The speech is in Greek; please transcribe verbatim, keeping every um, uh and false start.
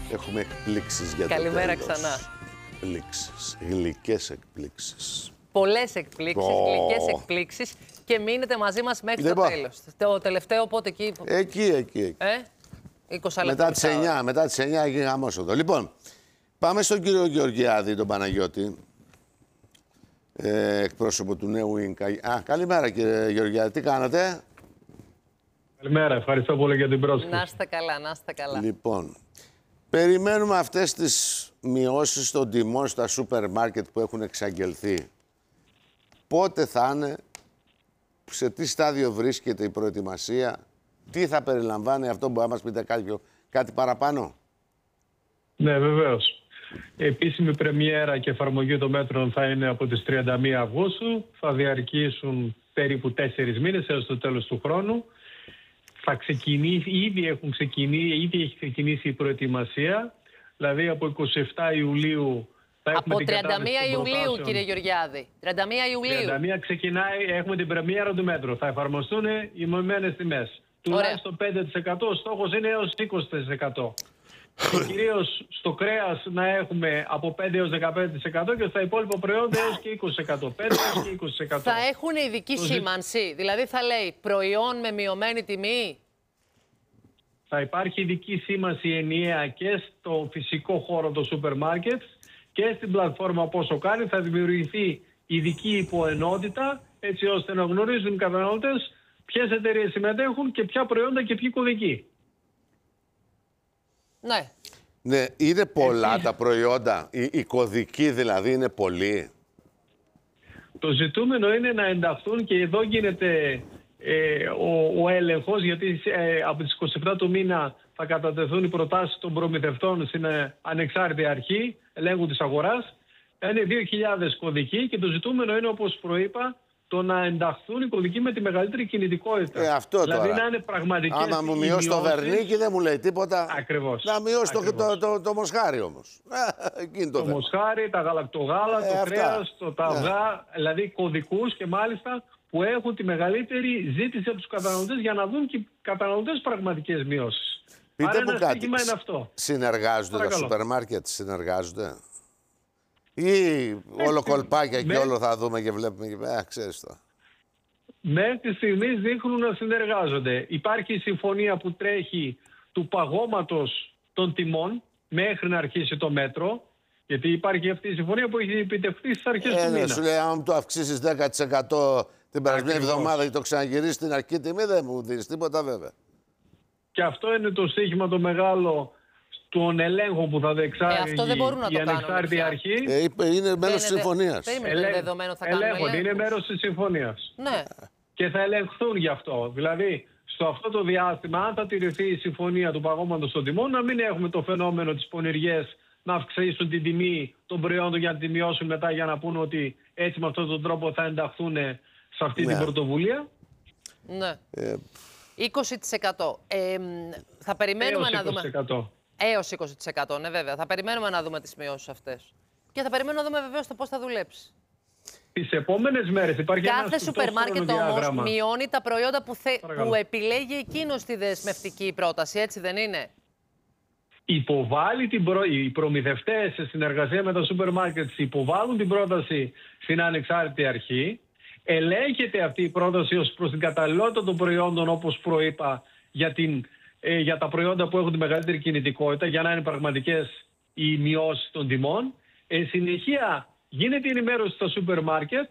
Έχουμε εκπλήξεις για το τέλος. Καλημέρα ξανά. Εκπλήξεις, γλυκές εκπλήξεις. Πολλές εκπλήξεις, oh. γλυκές εκπλήξεις και μείνετε μαζί μας μέχρι λοιπόν. το τέλος. Το τελευταίο πότε εκεί. Εκεί, εκεί. εκεί. Ε? είκοσι λεπτά. Μετά τις εννιά, μετά τις εννιά εκεί γαμός εδώ. Λοιπόν, πάμε στον κύριο Γεωργιάδη, τον Παναγιώτη. Ε, εκπρόσωπο του νέου Ίνκα. Α, καλημέρα κύριε Γεωργιάδη, τι κάνατε? Καλημέρα, ευχαριστώ πολύ για την πρόσκληση. Να είστε καλά, να είστε καλά. Λοιπόν, περιμένουμε αυτές τις μειώσεις των τιμών στα σούπερ μάρκετ που έχουν εξαγγελθεί. Πότε θα είναι, σε τι στάδιο βρίσκεται η προετοιμασία, τι θα περιλαμβάνει αυτό, μπορεί να μας πείτε κάτι, κάτι παραπάνω? Ναι, βεβαίως. Η επίσημη πρεμιέρα και εφαρμογή των μέτρων θα είναι από τις τριάντα μία Αυγούστου. Θα διαρκήσουν περίπου τέσσερις μήνες έως το τέλος του χρόνου. Θα ξεκινήσει, ήδη, έχουν ξεκινήσει, ήδη έχει ξεκινήσει η προετοιμασία. Δηλαδή από είκοσι επτά Ιουλίου θα έχουμε από την τριάντα μία Ιουλίου, προτάσεων. κύριε Γεωργιάδη. τριάντα μία Ιουλίου. τριάντα μία ξεκινάει, έχουμε την πρεμιέρα του μέτρου. Θα εφαρμοστούν οι μειωμένες τιμές. Τουλάχιστον πέντε τοις εκατό, ο στόχος είναι έως είκοσι τοις εκατό. Και κυρίως στο κρέας να έχουμε από πέντε έως δεκαπέντε τοις εκατό και στα υπόλοιπα προϊόντα έως και είκοσι τοις εκατό. πέντε έως και είκοσι τοις εκατό. Θα έχουν ειδική σήμανση, δηλαδή θα λέει προϊόν με μειωμένη τιμή. Θα υπάρχει ειδική σήμανση ενιαία και στο φυσικό χώρο των σούπερ μάρκετ και στην πλατφόρμα πόσο κάνει. Θα δημιουργηθεί ειδική υποενότητα έτσι ώστε να γνωρίζουν οι καταναλωτές ποιες εταιρείες συμμετέχουν και ποια προϊόντα και ποιοι κωδικοί. Ναι. Ναι, είναι πολλά Έτσι. τα προϊόντα, οι, οι κωδικοί δηλαδή είναι πολλοί. Το ζητούμενο είναι να ενταχθούν και εδώ γίνεται ε, ο, ο έλεγχος, γιατί ε, από τις είκοσι επτά του μήνα θα κατατεθούν οι προτάσεις των προμηθευτών στην ε, ανεξάρτητη αρχή ελέγχου της αγοράς. Είναι δύο χιλιάδες κωδικοί και το ζητούμενο είναι, όπως προείπα, το να ενταχθούν οι κωδικοί με τη μεγαλύτερη κινητικότητα. Ε, αυτό δηλαδή τώρα. να είναι πραγματικές. Άμα μου μειώσει το βερνίκι δεν μου λέει τίποτα. Ακριβώς. Να μειώσει το, το, το, το μοσχάρι όμως. Εκείνη το το μοσχάρι, τα γαλακτογάλα, ε, το αυτά. κρέας, το τα αυγά, yeah. δηλαδή κωδικούς και μάλιστα που έχουν τη μεγαλύτερη ζήτηση από τους καταναλωτές για να δουν και οι καταναλωτές πραγματικές μειώσεις. Πείτε Άρα μου ένα κάτι. Είναι αυτό. Συνεργάζονται Παρακαλώ. τα σούπερ μάρκετ, συνεργάζονται. Ή όλο κολπάκια και όλο θα δούμε και βλέπουμε. Ε, ξέρεις το. Μέχρι τη στιγμή δείχνουν να συνεργάζονται. Υπάρχει η συμφωνία που τρέχει του παγώματος των τιμών μέχρι να αρχίσει το μέτρο. Γιατί υπάρχει αυτή η συμφωνία που έχει επιτευχθεί στις αρχές ε, του μήνα. Σου λέει, αν το αυξήσεις δέκα τοις εκατό την περασμένη εβδομάδα και το ξαναγυρίσεις στην αρχή τιμή, δεν μου δίνεις τίποτα βέβαια. Και αυτό είναι το στοίχημα το μεγάλο των ελέγχων που θα διεξάγει ε, η ανεξάρτητη αρχή. Ε, είναι μέρος της συμφωνίας. Ελέγχονται, είναι μέρος της συμφωνίας. Ναι. Και θα ελεγχθούν γι' αυτό. Δηλαδή, στο αυτό το διάστημα, αν θα τηρηθεί η συμφωνία του παγώματος των τιμών, να μην έχουμε το φαινόμενο της πονηριές να αυξήσουν την τιμή των προϊόντων για να τη μειώσουν μετά για να πούνε ότι έτσι με αυτόν τον τρόπο θα ενταχθούν σε αυτή ναι. την πρωτοβουλία. Ναι. Ε... είκοσι τοις εκατό. Ε, θα περιμένουμε να δούμε. Έως είκοσι τοις εκατό, ναι βέβαια. Θα περιμένουμε να δούμε τις μειώσεις αυτές. Και θα περιμένουμε να δούμε βεβαίως το πώς θα δουλέψει. Τις επόμενες μέρες υπάρχει Κάθε ένα σούπερ μάρκετ όμως μειώνει τα προϊόντα που, θε... που επιλέγει εκείνο στη δεσμευτική πρόταση, έτσι δεν είναι? Υποβάλλει την προ... Οι προμηθευτές σε συνεργασία με τα σούπερ μάρκετ υποβάλλουν την πρόταση στην ανεξάρτητη αρχή. Ελέγχεται αυτή η πρόταση ως προς την καταλληλότητα των προϊόντων, όπως προείπα, για, την, ε, για τα προϊόντα που έχουν τη μεγαλύτερη κινητικότητα, για να είναι πραγματικές οι μειώσεις των τιμών. Εν συνεχεία γίνεται η ενημέρωση στα σούπερ μάρκετ